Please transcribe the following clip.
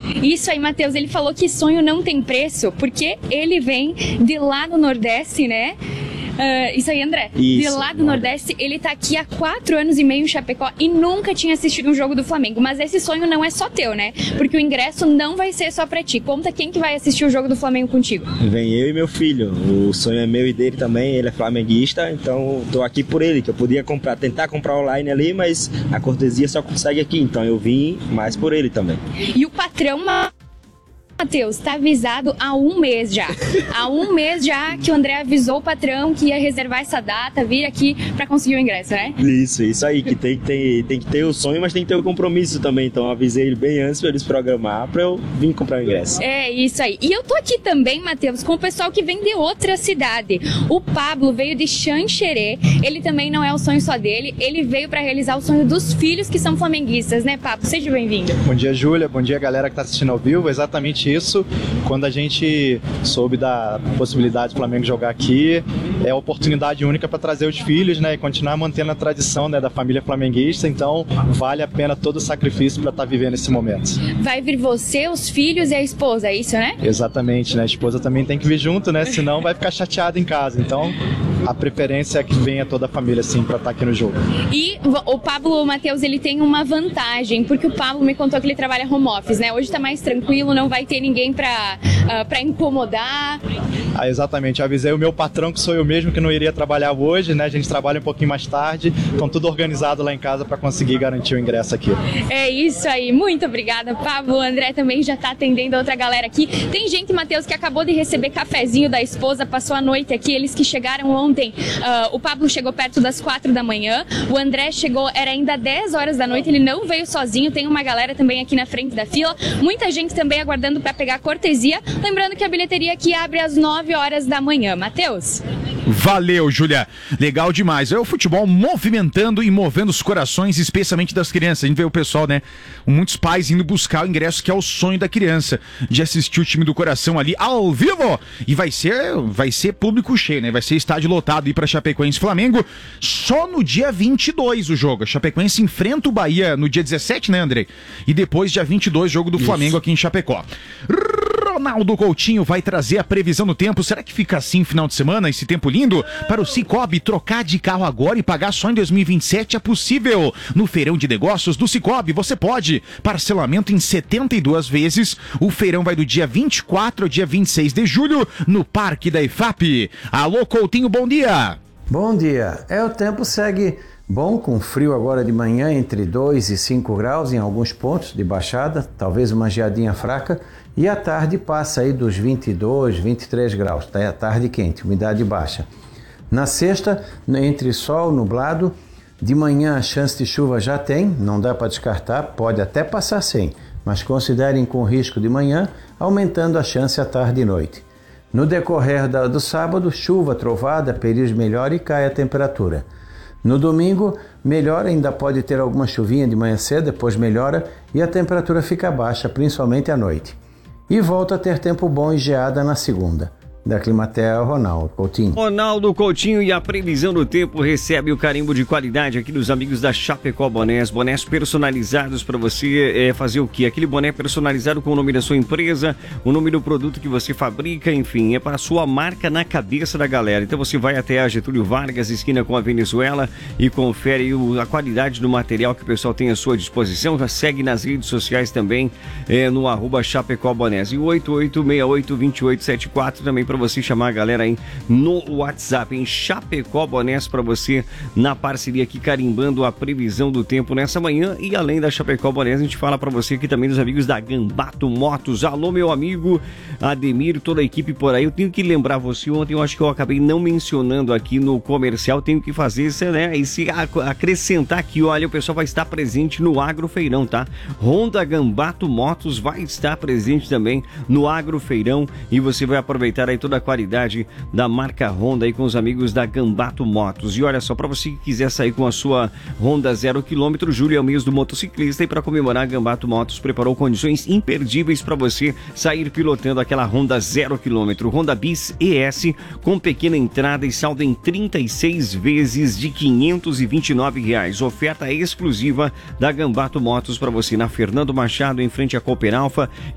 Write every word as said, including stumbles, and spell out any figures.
Isso aí, Matheus, ele falou que sonho não tem preço, porque ele vem de lá do Nordeste, né? Uh, isso aí, André. Isso. De lá do Nordeste, ele tá aqui há quatro anos e meio em Chapecó e nunca tinha assistido um jogo do Flamengo. Mas esse sonho não é só teu, né? Porque o ingresso não vai ser só pra ti. Conta quem que vai assistir o jogo do Flamengo contigo. Vem eu e meu filho. O sonho é meu e dele também. Ele é flamenguista, então tô aqui por ele, que eu podia comprar, tentar comprar online ali, mas a cortesia só consegue aqui. Então eu vim mais por ele também. E o patrão... Matheus, tá avisado há um mês já. Há um mês já que o André avisou o patrão que ia reservar essa data, vir aqui pra conseguir o ingresso, né? Isso, isso aí, que tem que ter, tem que ter o sonho, mas tem que ter o compromisso também. Então eu avisei ele bem antes pra eles programar pra eu vir comprar o ingresso. É, isso aí. E eu tô aqui também, Matheus, com o pessoal que vem de outra cidade. O Pablo veio de Xanxerê. Ele também não é o sonho só dele, ele veio pra realizar o sonho dos filhos que são flamenguistas, né, Pablo? Seja bem-vindo. Bom dia, Júlia. Bom dia, galera que tá assistindo ao vivo. Exatamente isso. Quando a gente soube da possibilidade do Flamengo jogar aqui, é a oportunidade única para trazer os filhos, né, e continuar mantendo a tradição, né, da família flamenguista. Então vale a pena todo o sacrifício para estar tá vivendo esse momento. Vai vir você, os filhos e a esposa, é isso, né? Exatamente, né? A esposa também tem que vir junto, né? Senão vai ficar chateada em casa. Então a preferência é que venha toda a família assim para estar tá aqui no jogo. E o Pablo, o Matheus, ele tem uma vantagem, porque o Pablo me contou que ele trabalha home office, né? Hoje tá mais tranquilo, não vai ter ninguém pra, uh, pra incomodar. Ah, exatamente. Eu avisei o meu patrão, que sou eu mesmo, que não iria trabalhar hoje, né? A gente trabalha um pouquinho mais tarde, então tudo organizado lá em casa para conseguir garantir o ingresso aqui. É isso aí. Muito obrigada, Pablo. O André também já tá atendendo a outra galera aqui. Tem gente, Matheus, que acabou de receber cafezinho da esposa, passou a noite aqui, eles que chegaram ontem. Uh, o Pablo chegou perto das quatro da manhã, o André chegou, era ainda dez horas da noite, ele não veio sozinho, tem uma galera também aqui na frente da fila, muita gente também aguardando para pegar cortesia, lembrando que a bilheteria aqui abre às nove horas da manhã. Matheus? Valeu, Júlia. Legal demais. É o futebol movimentando e movendo os corações, especialmente das crianças. A gente vê o pessoal, né? Muitos pais indo buscar o ingresso, que é o sonho da criança, de assistir o time do coração ali ao vivo. E vai ser, vai ser público cheio, né? Vai ser estádio lotado aí pra Chapecoense Flamengo. Só no dia vinte e dois o jogo. A Chapecoense enfrenta o Bahia no dia dezessete, né, André? E depois, dia vinte e dois, jogo do Isso. Flamengo aqui em Chapecó. Ronaldo Coutinho vai trazer a previsão do tempo. Será que fica assim final de semana, esse tempo lindo? Para o Cicobi, trocar de carro agora e pagar só em dois mil e vinte e sete é possível. No feirão de negócios do Cicobi, você pode. Parcelamento em setenta e duas vezes. O feirão vai do dia vinte e quatro ao dia vinte e seis de julho, no Parque da I F A P. Alô, Coutinho, bom dia. Bom dia. É, o tempo segue bom, com frio agora de manhã, entre dois e cinco graus em alguns pontos de baixada, talvez uma geadinha fraca. E à tarde passa aí dos vinte e dois, vinte e três graus, tá? É a tarde quente, umidade baixa. Na sexta, entre sol, nublado, de manhã a chance de chuva já tem, não dá para descartar, pode até passar sem, mas considerem com risco de manhã, aumentando a chance à tarde e noite. No decorrer da, do sábado, chuva, trovada, períodos melhor e cai a temperatura. No domingo, melhora, ainda pode ter alguma chuvinha de manhã cedo, depois melhora e a temperatura fica baixa, principalmente à noite. E volta a ter tempo bom e geada na segunda. Da Climatea, Ronaldo Coutinho. Ronaldo Coutinho, e a previsão do tempo recebe o carimbo de qualidade aqui dos amigos da Chapecó Bonés. Bonés personalizados para você é, fazer o quê? Aquele boné personalizado com o nome da sua empresa, o nome do produto que você fabrica, enfim, é para a sua marca na cabeça da galera. Então você vai até a Getúlio Vargas, esquina com a Venezuela, e confere o, a qualidade do material que o pessoal tem à sua disposição. Segue nas redes sociais também, é, no arroba Chapecó Bonés. E o oito oito seis oito, dois oito sete quatro também para você chamar a galera aí no WhatsApp, em Chapecó Bonés, para você na parceria aqui carimbando a previsão do tempo nessa manhã. E além da Chapecó Bonés, a gente fala para você aqui também dos amigos da Gambato Motos. Alô, meu amigo Ademir, toda a equipe por aí. Eu tenho que lembrar você, ontem eu acho que eu acabei não mencionando aqui no comercial, tenho que fazer isso, né? E se acrescentar aqui, olha, o pessoal vai estar presente no Agrofeirão, tá? Honda Gambato Motos vai estar presente também no Agrofeirão, e você vai aproveitar aí toda a qualidade da marca Honda aí com os amigos da Gambato Motos. E olha só, para você que quiser sair com a sua Honda zero quilômetro, julho é o mês do motociclista, e para comemorar, a Gambato Motos preparou condições imperdíveis para você sair pilotando aquela Honda zero quilômetro. Honda Bis E S com pequena entrada e saldo em trinta e seis vezes de quinhentos e vinte e nove reais. Oferta exclusiva da Gambato Motos para você na Fernando Machado, em frente à Cooper Alfa,